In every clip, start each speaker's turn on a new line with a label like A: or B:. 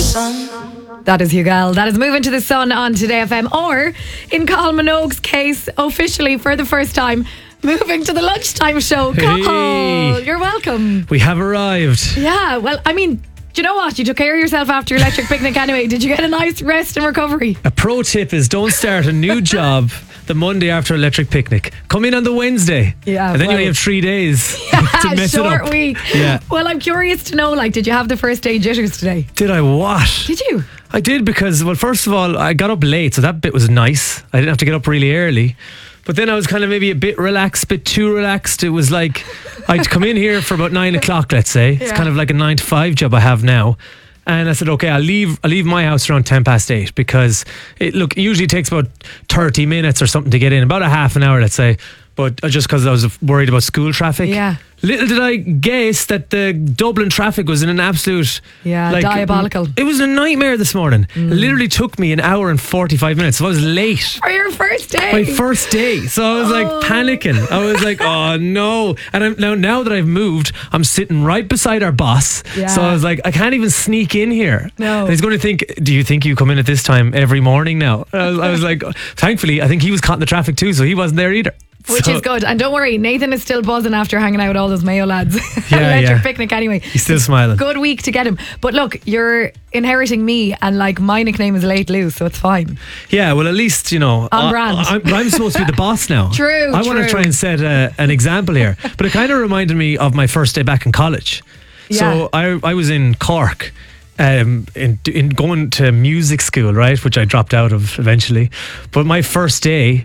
A: sun.
B: That is Hugal. That is Moving to the Sun on Today FM. Or, in Colin Minogue's case, officially for the first time, moving to the lunchtime show. Colin, you're welcome.
C: We have arrived.
B: Yeah, well, I mean, do you know what? You took care of yourself after your electric picnic anyway. Did you get a nice rest and recovery?
C: A pro tip is don't start a new job the Monday after electric picnic. Come in on the Wednesday.
B: Yeah,
C: and then
B: well,
C: you only have 3 days to mess it up.
B: Short week.
C: Yeah.
B: Well, I'm curious to know, did you have the first day jitters today?
C: Did I what?
B: Did you?
C: I did because, well, first of all, I got up late, so that bit was nice. I didn't have to get up really early. But then I was kind of maybe a bit relaxed, bit too relaxed. It was like I'd come in here for about 9 o'clock, let's say. It's kind of like a 9 to 5 job I have now. And I said, okay, I'll leave my house around 8:10 because it usually takes about 30 minutes or something to get in, about a half an hour, let's say. But just because I was worried about school traffic.
B: Yeah.
C: Little did I guess that the Dublin traffic was in an absolute...
B: diabolical.
C: It was a nightmare this morning. It literally took me an hour and 45 minutes. So I was late.
B: For your first day?
C: My first day. So I was like panicking. I was like, oh no. And now that I've moved, I'm sitting right beside our boss.
B: Yeah.
C: So I was like, I can't even sneak in here.
B: No.
C: And he's going to think, do you think you come in at this time every morning now? I was like, thankfully, I think he was caught in the traffic too, so he wasn't there either.
B: Which is good. And don't worry, Nathan is still buzzing after hanging out with all those Mayo lads. Electric picnic anyway.
C: He's still smiling.
B: Good week to get him. But look, you're inheriting me and my nickname is Late Lou, so it's fine.
C: Yeah, well, at least,
B: on brand.
C: I'm supposed to be the boss now.
B: True.
C: I want to try and set an example here. But it kind of reminded me of my first day back in college.
B: Yeah.
C: So I was in Cork. In going to music school, right, which I dropped out of eventually. But my first day,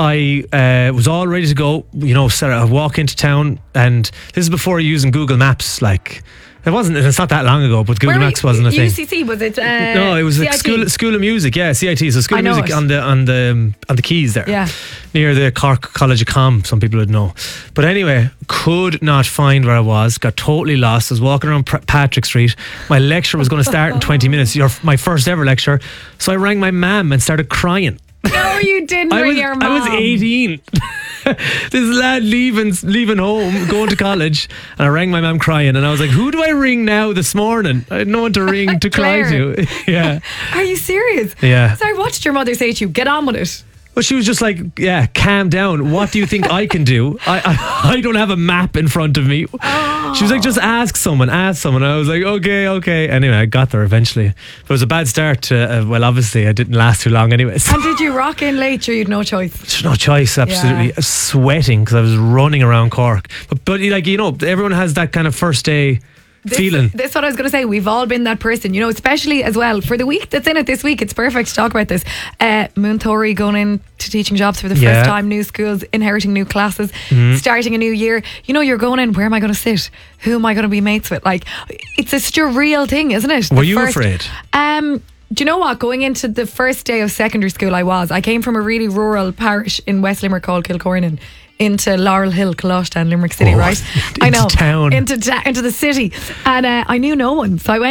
C: I was all ready to go. I walk into town, and this is before using Google Maps. It's not that long ago, but Google Maps wasn't a thing.
B: UCC, was it?
C: No, it was like School of Music. Yeah, CIT. So School of Music on the Keys there.
B: Yeah.
C: Near the Cork College of Com, some people would know. But anyway, could not find where I was. Got totally lost. I was walking around Patrick Street. My lecture was going to start in 20 minutes. My first ever lecture. So I rang my mum and started crying.
B: No, you didn't ring your mum.
C: I was 18. This lad leaving home, going to college, and I rang my mum crying, and I was like, who do I ring now this morning? I had no one to ring to cry to. Yeah.
B: Are you serious?
C: Yeah.
B: Sorry, what did your mother say to you? Get on with it.
C: Well, she was just like, yeah, calm down. What do you think I can do? I don't have a map in front of me. Oh. She was like, just ask someone. I was like, okay. Anyway, I got there eventually. It was a bad start. Well, obviously, I didn't last too long anyway. So.
B: And did you rock in late or you had no choice?
C: No choice, absolutely.
B: Yeah.
C: Sweating because I was running around Cork. But everyone has that kind of first day feeling.
B: This is what I was going to say. We've all been that person, especially as well for the week that's in it this week. It's perfect to talk about this. Moon Thori going into teaching jobs for the first time, new schools, inheriting new classes, starting a new year. You're going in, where am I going to sit? Who am I going to be mates with? It's a surreal thing, isn't it?
C: Were you afraid?
B: Do you know what? Going into the first day of secondary school, I came from a really rural parish in West Limerick called Kilcornan into Laurel Hill, Colostan, Limerick City, right?
C: Into town.
B: Into the city. And I knew no one. So I went